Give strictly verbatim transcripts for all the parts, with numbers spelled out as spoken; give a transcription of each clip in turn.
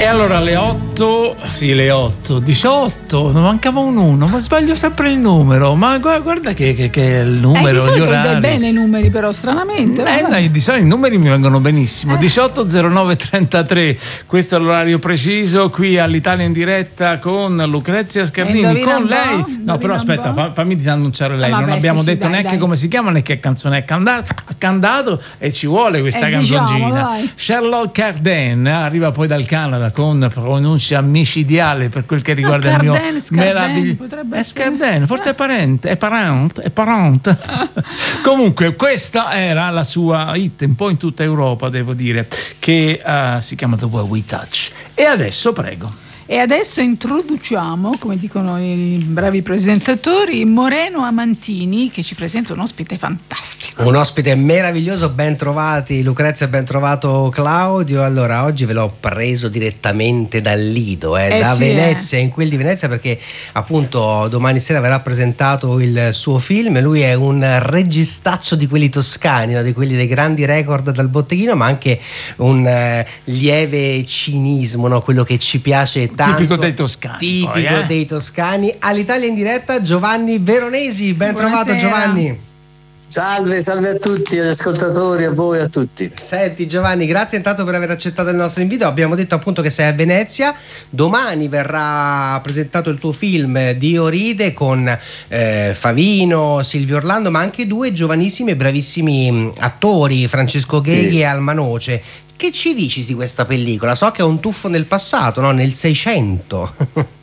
E allora alle otto, sì le otto, diciotto, non mancava un uno, ma sbaglio sempre il numero, ma guarda, guarda che, che, che è il numero, eh, di solito gli orari. dai bene i numeri però, stranamente. Eh, dai, di solito i numeri mi vengono benissimo, diciotto zero nove trentatré, questo è l'orario preciso, qui all'Italia in diretta con Lucrezia Scardini, Indovina con un po', lei, no indovina però un aspetta, po'. fa- fammi disannunciare lei, Ah, non vabbè, abbiamo sì, sì, detto dai, neanche dai. come si chiama né che canzone è cantato, ha cantato e ci vuole questa Eh, diciamo, canzoncina. dai. Charlotte Cardin arriva poi dal Canada con pronuncia micidiale per quel che riguarda Ah, il mio Cardin, Scardin, meraviglioso. potrebbe È essere. Scardin, forse è parente, è parente, è parente. Comunque questa era la sua hit un po' in tutta Europa, devo dire, che uh, si chiama The Way We Touch. E adesso prego. E adesso introduciamo, come dicono i bravi presentatori, Moreno Amantini, che ci presenta un ospite fantastico. Un ospite meraviglioso, ben trovati Lucrezia, ben trovato Claudio. Allora, oggi ve l'ho preso direttamente dal Lido, eh, Eh da sì, Venezia, in quel di Venezia, perché appunto domani sera verrà presentato il suo film. Lui è un registaccio di quelli toscani, no? Di quelli dei grandi record dal botteghino, ma anche un eh, lieve cinismo, no? Quello che ci piace tanto. Tipico dei toscani. Tipico poi, eh? dei toscani. All'Italia in diretta Giovanni Veronesi, ben Buonasera. trovato Giovanni. Salve, salve a tutti, agli ascoltatori, a voi, a tutti. Senti Giovanni, grazie intanto per aver accettato il nostro invito. Abbiamo detto appunto che sei a Venezia. Domani verrà presentato il tuo film Dio ride con eh, Favino, Silvio Orlando, ma anche due giovanissimi e bravissimi attori, Francesco Gheghi Sì. e Alma Noce. Che ci dici di questa pellicola? So che è un tuffo nel passato, no? Nel Seicento.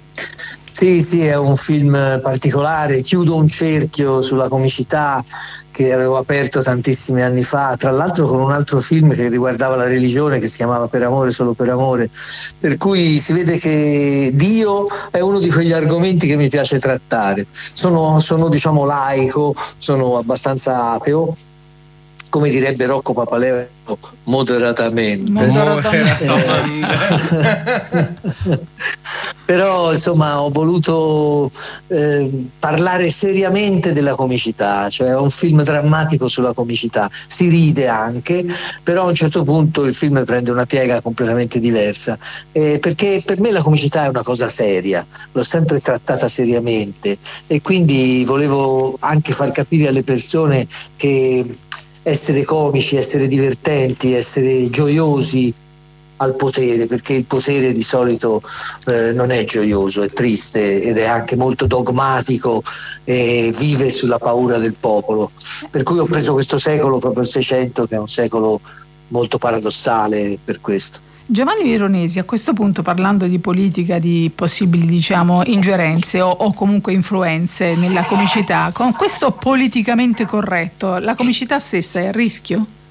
Sì, sì, è un film particolare, chiudo un cerchio sulla comicità che avevo aperto tantissimi anni fa, tra l'altro con un altro film che riguardava la religione che si chiamava Per amore, solo per amore, per cui si vede che Dio è uno di quegli argomenti che mi piace trattare. Sono, sono diciamo laico, sono abbastanza ateo, come direbbe Rocco Papaleo, moderatamente. Moderatamente. Eh, però insomma ho voluto eh, parlare seriamente della comicità, cioè è un film drammatico sulla comicità, si ride anche, però a un certo punto il film prende una piega completamente diversa, eh, perché per me la comicità è una cosa seria, l'ho sempre trattata seriamente e quindi volevo anche far capire alle persone che essere comici, essere divertenti, essere gioiosi al potere, perché il potere di solito eh, non è gioioso, è triste ed è anche molto dogmatico e vive sulla paura del popolo. Per cui ho preso questo secolo, proprio il Seicento, che è un secolo molto paradossale per questo. Giovanni Veronesi, a questo punto, parlando di politica, di possibili diciamo ingerenze o, o comunque influenze nella comicità, con questo politicamente corretto, la comicità stessa è a rischio?